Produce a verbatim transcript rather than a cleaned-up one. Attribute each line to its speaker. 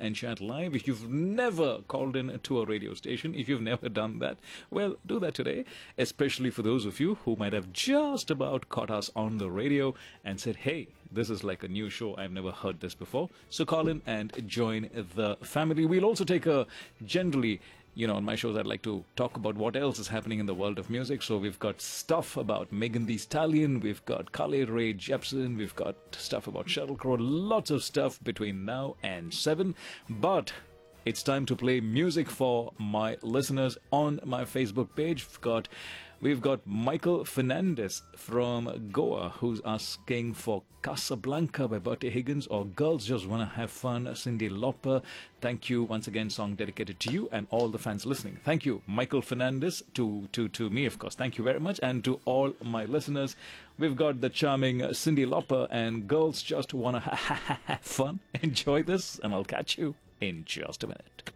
Speaker 1: and chat live. If you've never called in to a radio station, if you've never done that, well, do that today, especially for those of you who might have just about caught us on the radio and said, hey, this is like a new show. I've never heard this before. So call in and join the family. We'll also take a generally, you know, on my shows, I'd like to talk about what else is happening in the world of music. So we've got stuff about Megan Thee Stallion. We've got Carly Rae Jepsen. We've got stuff about Sheryl Crow. Lots of stuff between now and seven. But it's time to play music for my listeners on my Facebook page. We've got, we've got Michael Fernandez from Goa who's asking for Casablanca by Bertie Higgins, or Girls Just Wanna Have Fun, Cyndi Lauper. Thank you once again, song dedicated to you and all the fans listening. Thank you, Michael Fernandez, to, to, to me, of course. Thank you very much. And to all my listeners, we've got the charming Cyndi Lauper and Girls Just Wanna Have Fun. Enjoy this, and I'll catch you in just a minute.